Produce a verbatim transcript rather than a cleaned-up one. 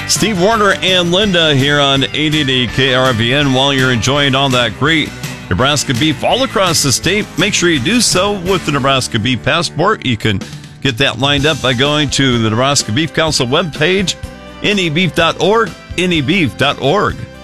Steve Warner and Linda here on eight eighty K R V N. While you're enjoying all that great Nebraska beef all across the state, make sure you do so with the Nebraska Beef Passport. You can get that lined up by going to the Nebraska Beef Council webpage, N E beef dot org, N E beef dot org.